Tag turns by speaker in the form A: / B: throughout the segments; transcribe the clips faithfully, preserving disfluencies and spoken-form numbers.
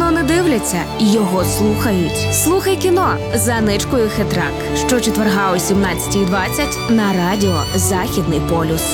A: Кіно не дивляться, його слухають. Слухай кіно за Аничкою Хитрак. Щочетверга о сімнадцятій двадцять на радіо «Західний полюс».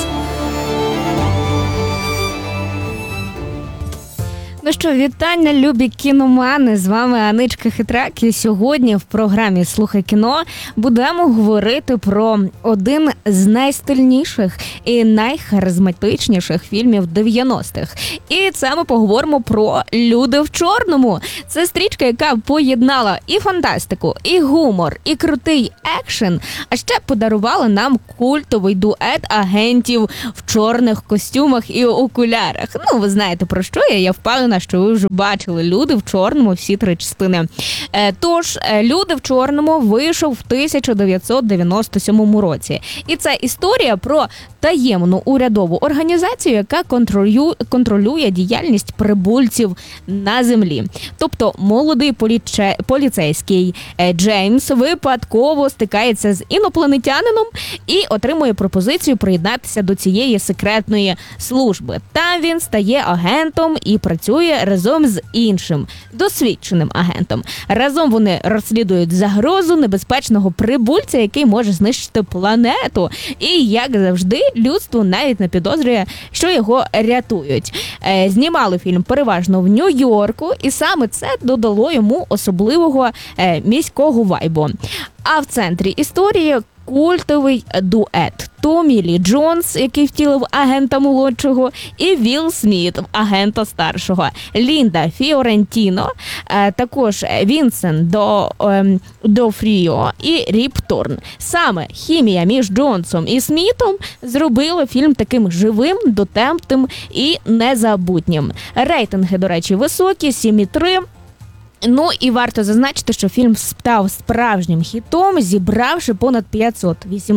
A: Ну що, вітання, любі кіномани, з вами Аничка Хитрак, і сьогодні в програмі «Слухай кіно» будемо говорити про один з найстильніших і найхаризматичніших фільмів дев'яностих. І це ми поговоримо про «Люди в чорному». Це стрічка, яка поєднала і фантастику, і гумор, і крутий екшен, а ще подарувала нам культовий дует агентів в чорних костюмах і окулярах. Ну, ви знаєте, про що я, я впевнена, що ви вже бачили «Люди в чорному» всі три частини. Тож, «Люди в чорному» вийшов в тисяча дев'ятсот дев'яносто сьомому році. І це історія про таємну урядову організацію, яка контролює, контролює діяльність прибульців на землі. Тобто, молодий поліче, поліцейський Джеймс випадково стикається з інопланетянином і отримує пропозицію приєднатися до цієї секретної служби. Там він стає агентом і працює разом з іншим досвідченим агентом. Разом вони розслідують загрозу небезпечного прибульця, який може знищити планету. І, як завжди, людство навіть не підозрює, що його рятують. Е, знімали фільм переважно в Нью-Йорку, і саме це додало йому особливого е, міського вайбу. А в центрі історії культовий дует. Томі Лі Джонс, який втілив агента молодшого, і Вілл Сміт, агента старшого. Лінда Фіорентіно, також Вінсент До, Дофріо і Ріп Торн. Саме хімія між Джонсом і Смітом зробила фільм таким живим, дотемним і незабутнім. Рейтинги, до речі, високі, сім і три. Ну і варто зазначити, що фільм став справжнім хітом, зібравши понад п'ятсот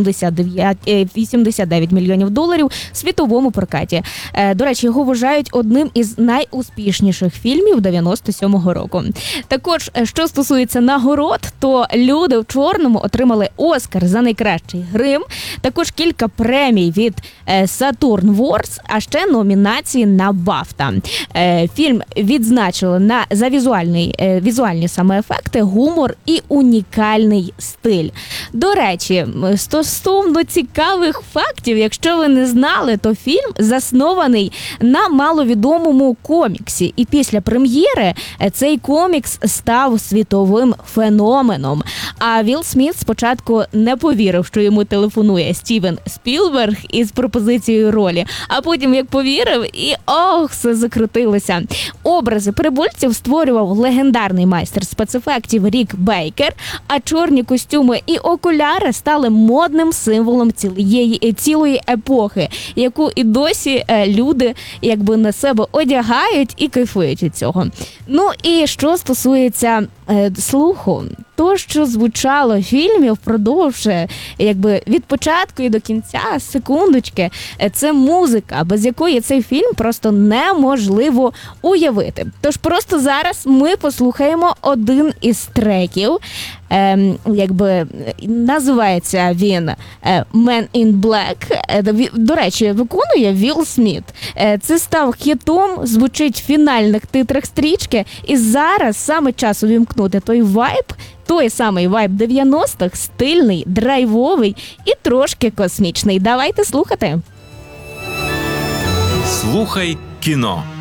A: вісімдесят дев'ять мільйонів доларів в світовому прокаті. До речі, його вважають одним із найуспішніших фільмів дев'яносто сьомого року. Також, що стосується нагород, то «Люди в чорному» отримали Оскар за найкращий грим, також кілька премій від Saturn Awards, а ще номінації на Бафта. Фільм відзначили на, за візуальний візуальні саме ефекти, гумор і унікальний стиль. До речі, стосовно цікавих фактів, якщо ви не знали, то фільм заснований на маловідомому коміксі. І після прем'єри цей комікс став світовим феноменом. А Вілл Сміт спочатку не повірив, що йому телефонує Стівен Спілберг із пропозицією ролі. А потім, як повірив, і ох, все закрутилося. Образи прибульців створював легендарний майстер спецефектів Рік Бейкер, а чорні костюми і окуляри стали модним символом цілої, цілої епохи, яку і досі люди якби на себе одягають і кайфують від цього. Ну і що стосується е, слуху, то, що звучало в фільмі впродовж якби від початку і до кінця, секундочки, це музика, без якої цей фільм просто неможливо уявити. Тож просто зараз ми послухаємо один із треків, е, якби називається він «Man in Black». До речі, виконує Вілл Сміт. Це став хітом, звучить в фінальних титрах стрічки, і зараз саме час увімкнути той вайб, той самий вайб дев'яностих, стильний, драйвовий і трошки космічний. Давайте слухати.
B: Слухай кіно.